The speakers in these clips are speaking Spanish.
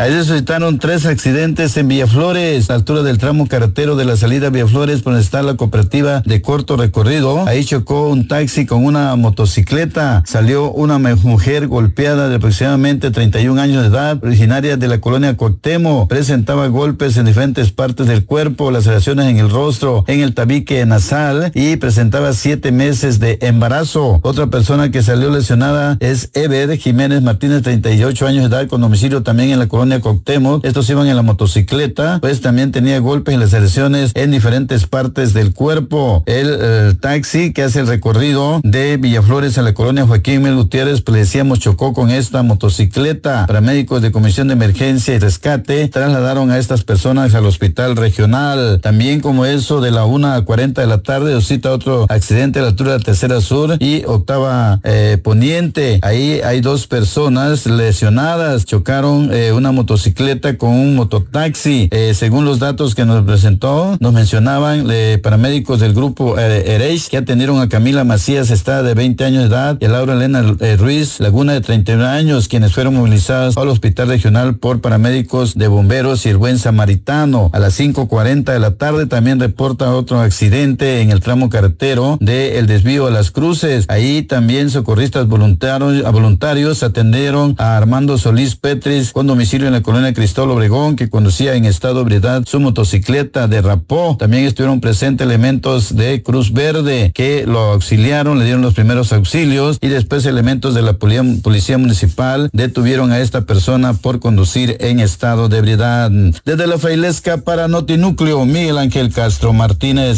Ahí se suscitaron 3 accidentes en Villaflores, a la altura del tramo carretero de la salida a Villaflores, por donde está la cooperativa de corto recorrido. Ahí chocó un taxi con una motocicleta. Salió una mujer golpeada de aproximadamente 31 años de edad, originaria de la colonia Cuauhtémoc. Presentaba golpes en diferentes partes del cuerpo, laceraciones en el rostro, en el tabique nasal, y presentaba 7 meses de embarazo. Otra persona que salió lesionada es Eber Jiménez Martínez, 38 años de edad, con domicilio también en la colonia Cuauhtémoc. Estos iban en la motocicleta, pues también tenía golpes y laceraciones en diferentes partes del cuerpo. El taxi que hace el recorrido de Villaflores a la colonia Joaquín Mel Gutiérrez, pues le decíamos, chocó con esta motocicleta. Paramédicos de Comisión de Emergencia y Rescate trasladaron a estas personas al hospital regional. También, como eso de la 1:40 de la tarde, cita otro accidente a la altura de la Tercera Sur y Octava Poniente. Ahí hay 2 personas lesionadas. Chocaron una motocicleta con un mototaxi. Según los datos que nos presentó, nos mencionaban paramédicos del grupo Erech, que atendieron a Camila Macías Estrada, de 20 años de edad, y a Laura Elena Ruiz Laguna, de 31 años, quienes fueron movilizados al hospital regional por paramédicos de bomberos y el Buen Samaritano. A las 5:40 de la tarde también reporta otro accidente en el tramo carretero del desvío a Las Cruces. Ahí también socorristas voluntarios atendieron a Armando Solís Petris, con domicilio en la colonia Cristóbal Obregón, que conducía en estado de ebriedad su motocicleta, derrapó. También estuvieron presentes elementos de Cruz Verde que lo auxiliaron, le dieron los primeros auxilios, y después elementos de la policía municipal detuvieron a esta persona por conducir en estado de ebriedad. Desde la Frailesca para Notinúcleo, Miguel Ángel Castro Martínez.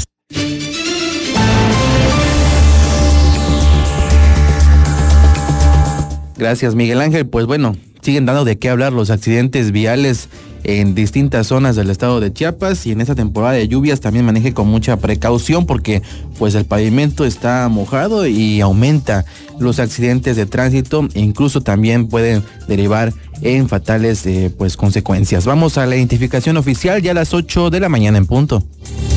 Gracias, Miguel Ángel. Pues bueno, siguen dando de qué hablar los accidentes viales en distintas zonas del estado de Chiapas, y en esta temporada de lluvias también maneje con mucha precaución, porque pues el pavimento está mojado y aumenta los accidentes de tránsito, e incluso también pueden derivar en fatales pues consecuencias. Vamos a la identificación oficial ya a las 8 de la mañana en punto.